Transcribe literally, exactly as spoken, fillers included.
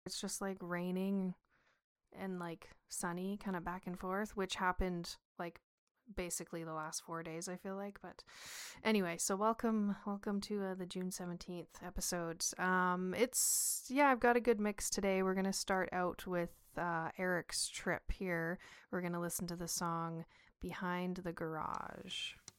It's just like raining and like sunny kind of back and forth, which happened like basically the last four days, I feel like. But anyway, so welcome welcome to uh, the June seventeenth episode. Um it's yeah, I've got a good mix today. We're gonna start out with uh Eric's Trip here. We're gonna listen to the song Behind the Garage.